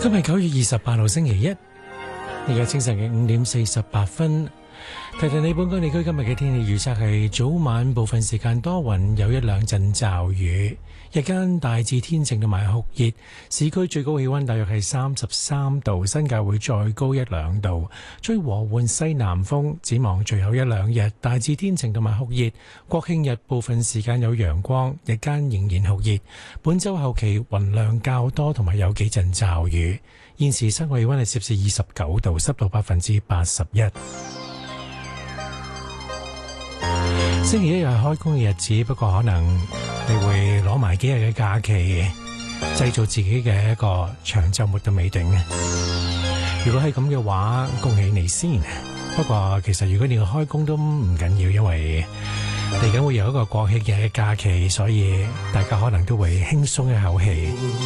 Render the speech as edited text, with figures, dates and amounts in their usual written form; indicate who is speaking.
Speaker 1: 今日9月28號星期一，而家清晨嘅5點48分。提提你，本港地區今日嘅天氣預測係早晚部分時間多雲，有一兩陣驟雨，日間大致天晴同埋酷熱，市區最高氣溫大約係33度，新界會再高一兩度，吹和緩西南風。展望隨後一兩日大致天晴同埋酷熱，國慶日部分時間有陽光，日間仍然酷熱。本週後期雲量較多同埋有幾陣驟雨。現時室外氣溫係攝氏29度，濕度81%。星期一係開工嘅日子，不過可能你會攞埋幾日嘅假期，製造自己嘅一個長週末都未定。如果係咁嘅話，恭喜你先。不過其實如果你要開工都唔緊要，因為嚟緊會有一個國慶日嘅假期，所以大家可能都會輕鬆一口氣。